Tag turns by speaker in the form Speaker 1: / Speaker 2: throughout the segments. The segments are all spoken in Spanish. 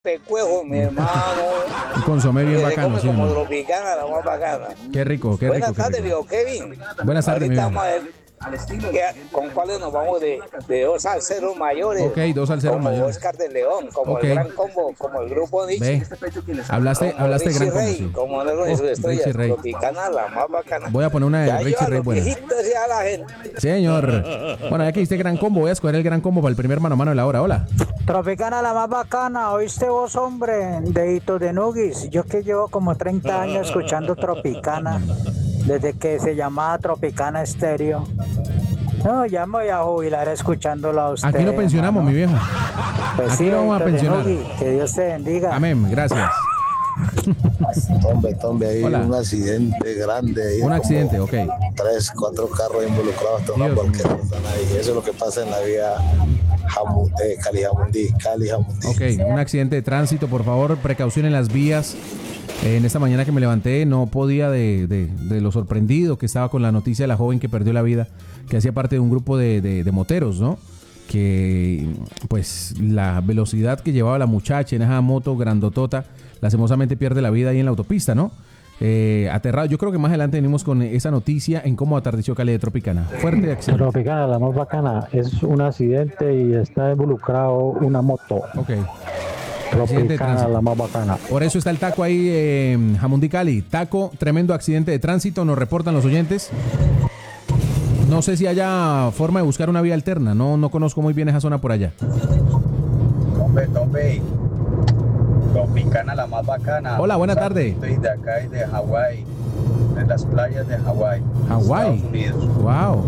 Speaker 1: pecuejo, mi hermano.
Speaker 2: Un consomé bien
Speaker 1: Que se
Speaker 2: bacano,
Speaker 1: come
Speaker 2: ¿sí o
Speaker 1: como
Speaker 2: no?
Speaker 1: Tropicana, la más bacana.
Speaker 2: Qué rico, qué rico.
Speaker 1: Buenas
Speaker 2: Qué
Speaker 1: tardes,
Speaker 2: rico.
Speaker 1: viejo Kevin.
Speaker 2: Buenas tardes, mi
Speaker 1: Ahorita
Speaker 2: viejo.
Speaker 1: vamos a ver con cuáles nos vamos de dos salseros mayores.
Speaker 2: Ok, dos salseros
Speaker 1: como
Speaker 2: mayores.
Speaker 1: Oscar de León, como
Speaker 2: Ok.
Speaker 1: el Gran Combo, como el grupo Nietzsche.
Speaker 2: Ve, hablaste
Speaker 1: Como
Speaker 2: de
Speaker 1: Richie
Speaker 2: Gran Combo,
Speaker 1: Ray,
Speaker 2: sí.
Speaker 1: como uno de sus
Speaker 2: Richie
Speaker 1: estrellas.
Speaker 2: Ray.
Speaker 1: Tropicana, la más bacana.
Speaker 2: Voy a poner una de
Speaker 1: Ya
Speaker 2: Richie
Speaker 1: yo a
Speaker 2: Ray
Speaker 1: los
Speaker 2: buena.
Speaker 1: viejitos y a la gente.
Speaker 2: Señor. Bueno, ya que diste Gran Combo, voy a escoger el Gran Combo para el primer mano a mano de la hora. Hola.
Speaker 3: Tropicana la más bacana, ¿oíste vos, hombre? Dedito de Nugis. Yo que llevo como 30 años escuchando Tropicana, desde que se llamaba Tropicana Estéreo. No, ya me voy a jubilar escuchándolo a usted.
Speaker 2: Aquí lo pensionamos, mi viejo.
Speaker 3: Pues
Speaker 2: Aquí
Speaker 3: sí,
Speaker 2: lo vamos a
Speaker 3: Dedito de
Speaker 2: pensionar.
Speaker 3: Nugui, que Dios te bendiga.
Speaker 2: Amén, gracias.
Speaker 4: Tombe, hay
Speaker 2: Hola.
Speaker 4: un accidente grande. Ahí
Speaker 2: Un
Speaker 4: como
Speaker 2: accidente, ok.
Speaker 4: 3, 4 carros involucrados, hasta una
Speaker 2: Dios
Speaker 4: porque
Speaker 2: mío.
Speaker 4: están ahí. Eso es lo que pasa en la vía Cali Jamundí.
Speaker 2: Ok, un accidente de tránsito, por favor, precaución en las vías. En esta mañana que me levanté no podía de lo sorprendido que estaba con la noticia de la joven que perdió la vida, que hacía parte de un grupo de moteros, ¿no? Que pues la velocidad que llevaba la muchacha en esa moto grandotota, lastimosamente pierde la vida ahí en la autopista, ¿no? Aterrado. Yo creo que más adelante venimos con esa noticia en cómo atardeció Cali de Tropicana. Fuerte acción.
Speaker 5: Tropicana, la más bacana, es un accidente y está involucrado una moto.
Speaker 2: Ok. Accidente de
Speaker 5: Tropicana,
Speaker 2: tránsito.
Speaker 5: la más bacana.
Speaker 2: Por eso está el taco ahí en Jamundí, Cali. Taco, tremendo accidente de tránsito, nos reportan los oyentes. No sé si haya forma de buscar una vía alterna. No conozco muy bien esa zona por allá.
Speaker 6: Tombe. Tropicana, la más bacana.
Speaker 2: Hola, buena tarde.
Speaker 6: Estoy de acá y de Hawái, en las playas de Hawái.
Speaker 2: Hawái.
Speaker 6: Estados Unidos.
Speaker 2: Wow.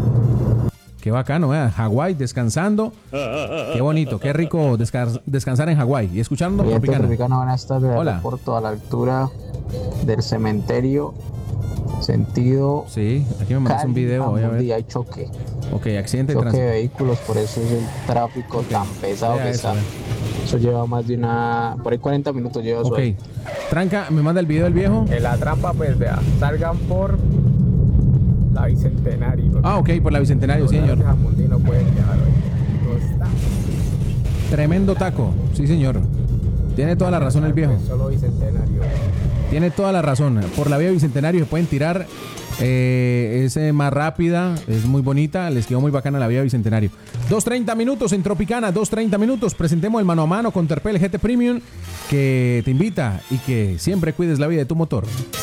Speaker 2: Qué bacano, ¿eh? Hawái, descansando. Qué bonito, qué rico descansar en Hawái. Y escuchando Tropicana.
Speaker 7: Tropicana, buenas tardes.
Speaker 2: Hola.
Speaker 7: Reporto a la altura del cementerio, sentido
Speaker 2: Sí, aquí me mandas un video. Voy a
Speaker 7: Jamundí,
Speaker 2: ver.
Speaker 7: hay choque.
Speaker 2: Ok, accidente de
Speaker 7: Choque de
Speaker 2: tránsito.
Speaker 7: vehículos, por eso es el tráfico tan pesado
Speaker 2: Vea
Speaker 7: que
Speaker 2: eso,
Speaker 7: está.
Speaker 2: vea.
Speaker 7: Eso lleva más de por ahí 40 minutos lleva eso
Speaker 2: Ok.
Speaker 7: ahí.
Speaker 2: Tranca, me manda el video del viejo.
Speaker 8: En la trampa, pues vea, salgan por la Bicentenario.
Speaker 2: Ah, ok, por la Bicentenario, sí, señor.
Speaker 8: Jamundí no pueden llegar hoy. No está.
Speaker 2: Tremendo taco, sí, señor. Tiene toda la razón el viejo.
Speaker 8: Solo Bicentenario.
Speaker 2: Tiene toda la razón. Por la vía Bicentenario se pueden tirar. Es más rápida, es muy bonita. Les quedó muy bacana la vía Bicentenario. 2:30 minutos en Tropicana, 2:30 minutos. Presentemos el mano a mano con Terpel GT Premium, que te invita y que siempre cuides la vida de tu motor.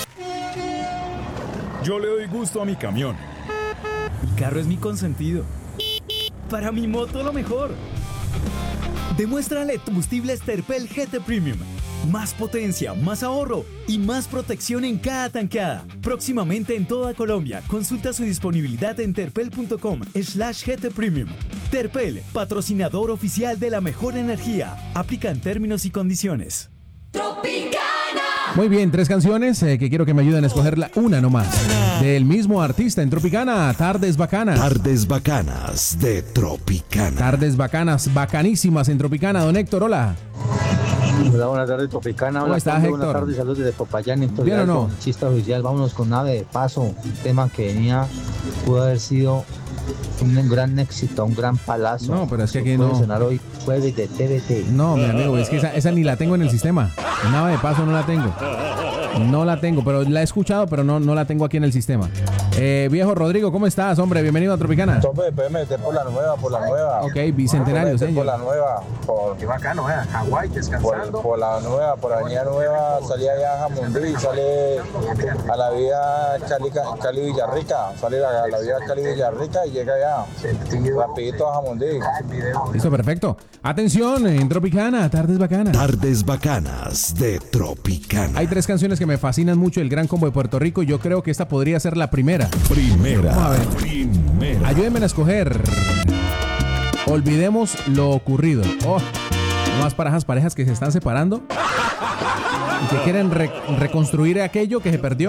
Speaker 9: Yo le doy gusto a mi camión. Mi carro es mi consentido. Para mi moto lo mejor. Demuéstrale combustibles Terpel GT Premium. Más potencia, más ahorro y más protección en cada tanqueada. Próximamente en toda Colombia. Consulta su disponibilidad en terpel.com/GT Premium. Terpel, patrocinador oficial de la mejor energía. Aplican términos y condiciones.
Speaker 2: Muy bien, 3 canciones que quiero que me ayuden a escogerla una nomás. Del mismo artista en Tropicana, Tardes Bacanas.
Speaker 10: Tardes bacanas de Tropicana.
Speaker 2: Tardes bacanas, bacanísimas en Tropicana. Don Héctor, hola.
Speaker 11: Hola, buenas tardes, Tropicana.
Speaker 2: ¿Cómo
Speaker 11: Hola,
Speaker 2: estás,
Speaker 11: Tombe,
Speaker 2: Héctor?
Speaker 11: Buenas tardes, saludos desde Popayán.
Speaker 2: ¿Bien o no?
Speaker 11: Chista oficial, vámonos con Nave de Paso. Un tema que pudo haber sido un gran éxito, un gran palazo.
Speaker 2: No, pero es que aquí
Speaker 11: Puede
Speaker 2: no.
Speaker 11: sonar hoy jueves de TVT.
Speaker 2: No, mi amigo, es que esa ni la tengo en el sistema. Nada de paso no la tengo. No la tengo, pero la he escuchado, pero no la tengo aquí en el sistema. Viejo Rodrigo, ¿cómo estás, hombre? Bienvenido a Tropicana.
Speaker 6: Tombe, puedes meter por la nueva.
Speaker 2: Ok, Bicentenario,
Speaker 6: Por
Speaker 2: señor.
Speaker 6: la nueva,
Speaker 8: Qué bacano, Hawái descansando.
Speaker 6: por la nueva, por Avenida Nueva, salía allá a Jamundí, sale a la vía Cali Villarrica, sale a la vía Cali Villarrica y llega allá, rapidito a Jamundí.
Speaker 2: Listo, perfecto. Atención, en Tropicana, Tardes Bacanas.
Speaker 10: Tardes bacanas de Tropicana.
Speaker 2: Hay 3 canciones que me fascinan mucho del Gran Combo de Puerto Rico y yo creo que esta podría ser la primera. Vamos a
Speaker 10: Primera.
Speaker 2: ver.
Speaker 10: Primera.
Speaker 2: Ayúdenme a escoger. Olvidemos lo ocurrido. Oh, más para esas parejas que se están separando y que quieren reconstruir aquello que se perdió.